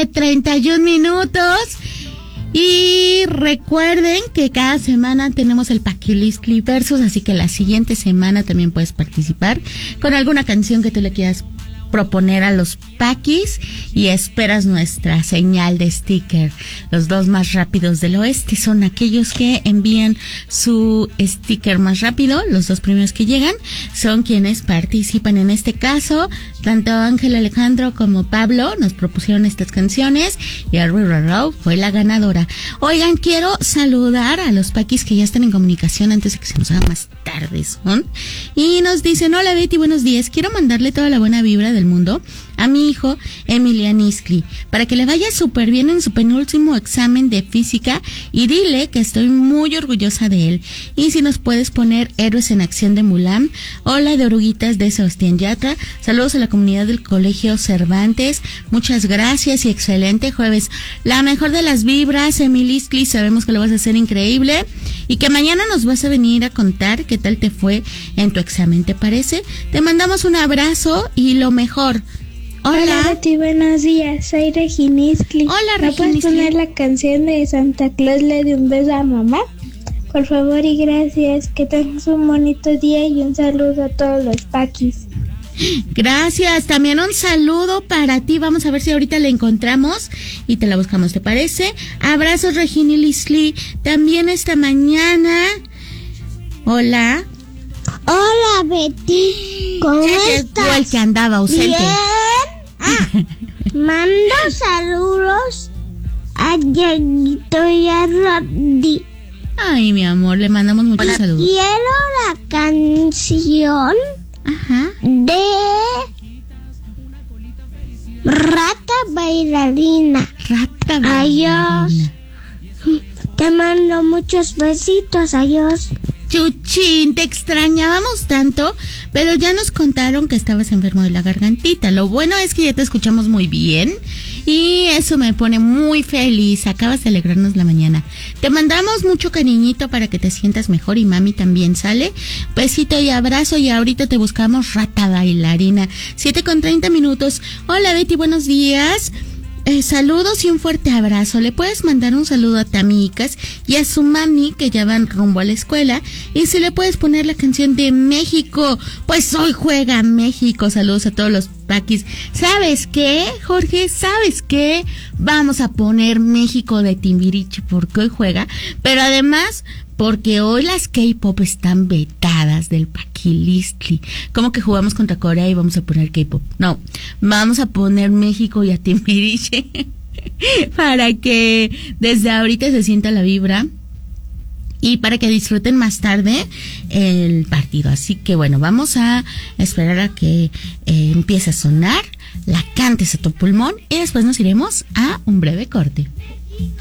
9:31. Y recuerden que cada semana tenemos el Paquilistli Versus, así que la siguiente semana también puedes participar con alguna canción que tú le quieras proponer a los Paquis y esperas nuestra señal de sticker. Los dos más rápidos del oeste son aquellos que envían su sticker más rápido. Los dos primeros que llegan son quienes participan. En este caso, tanto Ángel Alejandro como Pablo nos propusieron estas canciones y Arrow fue la ganadora. Oigan, quiero saludar a los Paquis que ya están en comunicación antes de que se nos haga más tarde, ¿son? Y nos dicen: hola Betty, buenos días. Quiero mandarle toda la buena vibra del mundo a mi hijo Emilian Iskli para que le vaya súper bien en su penúltimo examen de física, y dile que estoy muy orgullosa de él. Y si nos puedes poner Héroes en Acción de Mulan o la de Oruguitas de Sebastián Yatra. Saludos a la comunidad del Colegio Cervantes, muchas gracias y excelente jueves. La mejor de las vibras, Emil Iskli, sabemos que lo vas a hacer increíble y que mañana nos vas a venir a contar qué tal te fue en tu examen, ¿te parece? Te mandamos un abrazo y lo mejor. Hola Betty, buenos días, soy Regina Iskli. Hola ¿Me Regina puedes Iskli? poner la canción de Santa Claus le dio un beso a mamá? Por favor y gracias, que tengas un bonito día y un saludo a todos los Paquis. Gracias, también un saludo para ti. Vamos a ver si ahorita la encontramos y te la buscamos, ¿te parece? Abrazos Regina Iskli, también esta mañana. Hola. Hola Betty, ¿cómo estás? Fue el que andaba ausente. Bien. Mando saludos a Dieguito y a Roddy. Ay, mi amor, le mandamos muchos saludos. Quiero la canción de Rata Bailarina. Rata Bailarina. Adiós. Te mando muchos besitos. Adiós. Chuchín, te extrañábamos tanto, pero ya nos contaron que estabas enfermo de la gargantita. Lo bueno es que ya te escuchamos muy bien y eso me pone muy feliz. Acabas de alegrarnos la mañana. Te mandamos mucho cariñito para que te sientas mejor y mami también, ¿sale? Besito y abrazo, y ahorita te buscamos Rata Bailarina. 7:30. Hola Betty, buenos días. Saludos y un fuerte abrazo. Le puedes mandar un saludo a Tamicas y a su mami que ya van rumbo a la escuela. Y si le puedes poner la canción de México, pues hoy juega México. Saludos a todos los Paquis. ¿Sabes qué, Jorge? ¿Sabes qué? Vamos a poner México de Timbiriche porque hoy juega. Pero además, porque hoy las K-pop están vetadas del Paquilistli. ¿Cómo que jugamos contra Corea y vamos a poner K-pop? No, vamos a poner México y a Timbiriche para que desde ahorita se sienta la vibra y para que disfruten más tarde el partido. Así que bueno, vamos a esperar a que empiece a sonar, la cantes a tu pulmón y después nos iremos a un breve corte.